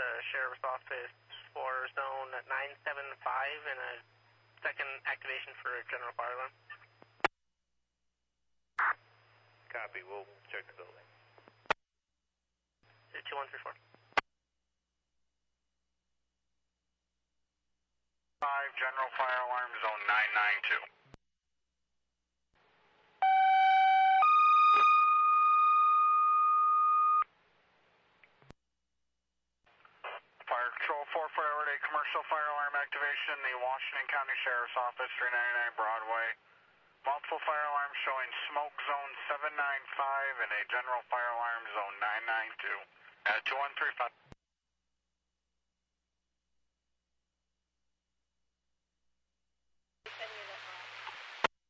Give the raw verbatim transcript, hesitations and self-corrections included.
the Sheriff's Office for zone nine seven five and a second activation for a general fire alarm. Copy, we'll check the building. two one three four. five, general fire alarm, zone nine nine two. Fire Control four, forward a commercial fire alarm activation, the Washington County Sheriff's Office, three ninety-nine Broadway. Multiple fire alarms showing smoke zone seven nine five and a general fire alarm zone nine nine two. Uh, two one three five.